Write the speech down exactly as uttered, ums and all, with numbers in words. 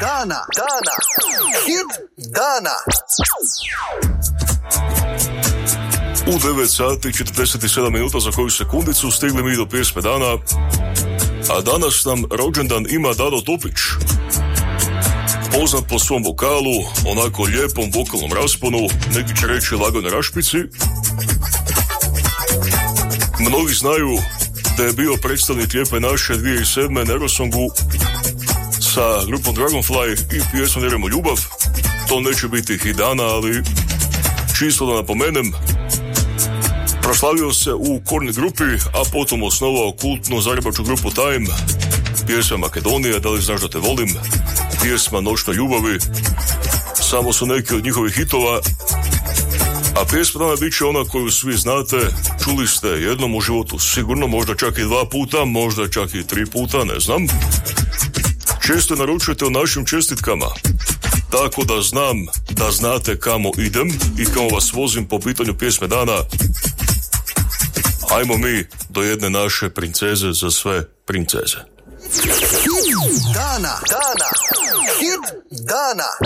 dana, dana, hit dana. U devet sati i četrdeset sedam minuta za koju sekundicu stigli mi do pjesme dana, a danas nam rođendan ima Dado Topić. Poznat po svom vokalu, onako lijepom vokalnom rasponu, neki će reći laganoj rašpici. Mnogi znaju da je bio predstavnik Lijepe naše dvije tisuće sedme na Eurosongu sa grupom Dragonfly i pjesmom Vjerujemo ljubav. To neće biti hit dana, ali čisto da napomenem, proslavio se u Korni grupi, a potom osnovao kultnu zagrebačku grupu Time, pjesma Makedonija, Da li znaš da te volim, pjesma Noćnoj ljubavi, samo su neki od njihovih hitova, a pjesma dana bit će ona koju svi znate, čuli ste jednom u životu sigurno, možda čak i dva puta, možda čak i tri puta, ne znam. Često naručujete o našim čestitkama, tako da znam da znate kamo idem i kamo vas vozim po pitanju pjesme dana. Ajmo mi do jedne naše princeze za sve princeze. Hit dana, dana, hit dana.